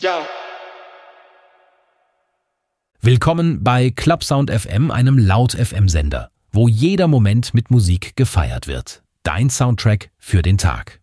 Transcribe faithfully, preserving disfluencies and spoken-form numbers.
Ja. Willkommen bei Clubsound F M, einem Laut-F M-Sender, wo jeder Moment mit Musik gefeiert wird. Dein Soundtrack für den Tag.